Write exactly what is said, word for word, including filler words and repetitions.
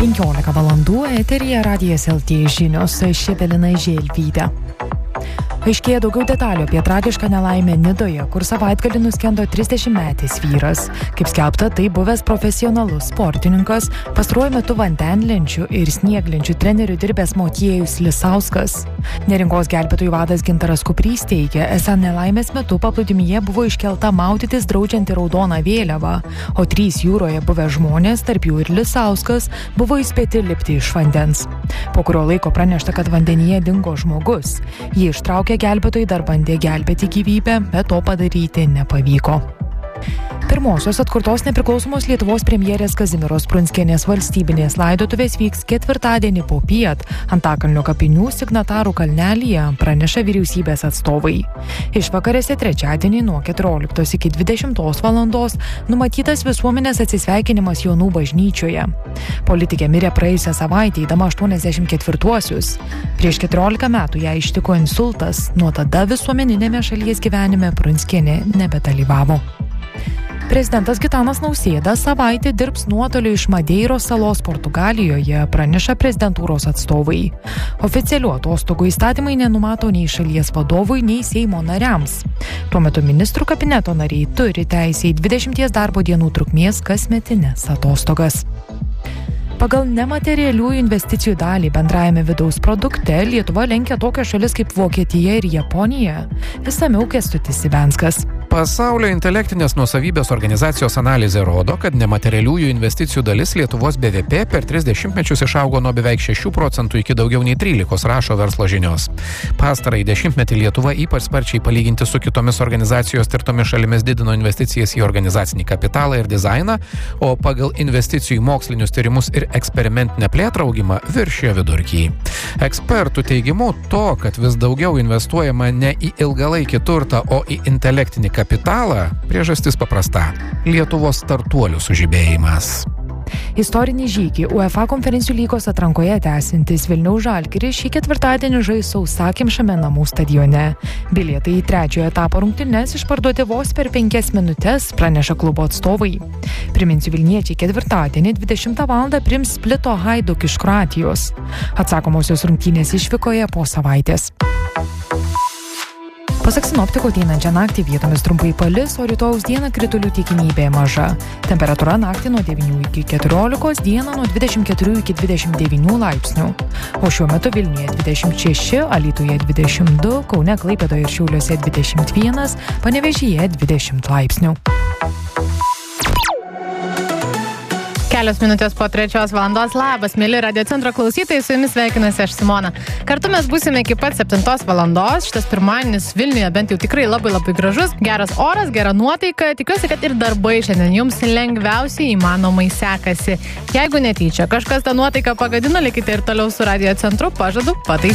penkiolika valandų eteryje Radijas L T žinios, aš Evelina Želvytė. Aiškėja daugiau detalių apie tragišką nelaimę Nidoje, kur savaitgalį nuskendo trisdešimtmetis vyras. Kaip skelbta, tai buvęs profesionalus sportininkas, pastaruoju metu vandenlenčių ir snieglenčių treneriu dirbęs Motiejus Lisauskas. Neringos gelbėtojų vadas Gintaras Kuprys teigia, esą nelaimės metu paplūdimyje buvo iškelta maudytis draudžianti raudoną vėliavą, o trys jūroje buvę žmonės, tarp jų ir Lisauskas, buvo įspėti lipti iš vandens. Po kurio laiko pranešta, kad vandenyje dingo žmogus. Jį ištraukė gelbėtojai, dar bandė gelbėti gyvybę, bet to padaryti nepavyko. Pirmosios atkurtos nepriklausomos Lietuvos premjerės Kazimieros Prunskienės valstybinės laidotuvės vyks ketvirtadienį popiet Antakalnio kapinių Signatarų kalnelyje, praneša vyriausybės atstovai. Išvakarėse trečiadienį nuo keturioliktos iki dvidešimtos valandos numatytas visuomenės atsisveikinimas Jonų bažnyčioje. Politikė mirė praėjusią savaitę, eidama aštuoniasdešimt ketvirtuosius. Prieš keturiolika metų ją ištiko insultas, nuo tada visuomeninėme šalies gyvenime Prunskienė nebedalyvavo. Prezidentas Gitanas Nausėda savaitę dirbs nuotoliu iš Madeiros salos Portugalijoje, praneša prezidentūros atstovai. Oficialių atostogų įstatymai nenumato nei šalies vadovui, nei Seimo nariams. Tuo metu ministrų kabineto nariai turi teisę į dvidešimties darbo dienų trukmės kasmetines atostogas. Pagal nematerialiųjų investicijų dalį bendrajame vidaus produkte Lietuva lenkia tokias šalis kaip Vokietija ir Japonija. Išsamiau Kęstutis Sivenskas. Pasaulio intelektinės nuosavybės organizacijos analizė rodo, kad nematerialiųjų investicijų dalis Lietuvos B V P per tris dešimtmečius išaugo nuo beveik šešių procentų iki daugiau nei trylikos, rašo Verslo žinios. Pastarąjį dešimtmetį Lietuva ypač sparčiai palyginti su kitomis organizacijos tirtomis šalimis didino investicijas į organizacinį kapitalą ir dizainą, o pagal investicijų į mokslinius tyrimus ir eksperimentinę plėtrą augimą viršijo vidurkį. Ekspertų teigimu to, kad vis daugiau investuojama ne į ilgalaikį turtą, o į intelektinį kapitalą, priežastis paprasta – Lietuvos startuolių sužibėjimas. Istorinį žygį UEFA konferencijų lygos atrankoje tęsiantis Vilniaus Žalgiris šį ketvirtadienį žais sausakimšame namų stadione. Bilietai į trečiojo etapo rungtynes išparduoti vos per penkias minutes, praneša klubo atstovai. Priminsiu, vilniečiai ketvirtadienį dvidešimtą valandą priims Splito Hajduk iš Kroatijos. Atsakomosios rungtynės išvykoje po savaitės. Pasak sinoptikų, ateinančią naktį vietomis trumpai palis, o rytojaus dieną kritulių tikimybė maža. Temperatūra naktį nuo devynių iki keturiolikos, dieną nuo dvidešimt keturių iki dvidešimt devynių laipsnių. O šiuo metu Vilniuje dvidešimt šeši, Alytuje dvidešimt du, Kaune, Klaipėdoje ir Šiauliuose dvidešimt vienas, Panevėžyje dvidešimt laipsnių. Kelios minutės po trečios valandos. Labas, mėly Radio Centro klausytojai, su jumis sveikinasi aš Simona. Kartu mes būsime iki pat septintos valandos. Šitas pirmadienis Vilniuje bent jau tikrai labai labai gražus. Geras oras, gera nuotaika. Tikiuosi, kad ir darbai šiandien jums lengviausiai įmanomai sekasi. Jeigu netyčia kažkas tą nuotaiką pagadino, likite ir toliau su Radio Centru, pažadu pataisyti.